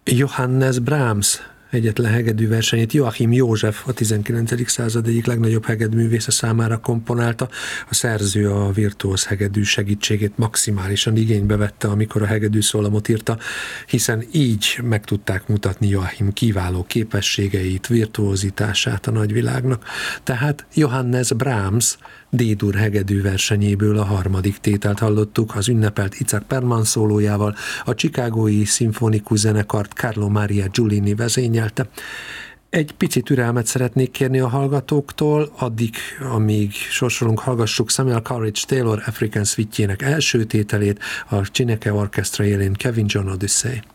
Johannes Brahms egyetlen hegedű versenyét Joachim József, a 19. század egyik legnagyobb hegedűművésze számára komponálta. A szerző a virtuóz hegedű segítségét maximálisan igénybe vette, amikor a hegedűszólamot írta, hiszen így meg tudták mutatni Joachim kiváló képességeit, virtuózitását a nagyvilágnak. Tehát Johannes Brahms D-dur hegedű versenyéből a harmadik tételt hallottuk, az ünnepelt Itzhak Perlman szólójával, a Chicagói szimfonikus zenekart Carlo Maria Giulini vezényelte. Egy pici türelmet szeretnék kérni a hallgatóktól, addig, amíg sorsolunk, hallgassuk Samuel Coleridge Taylor African Suite-jének első tételét, a Chineke Orchestra élén Kevin John Odyssey.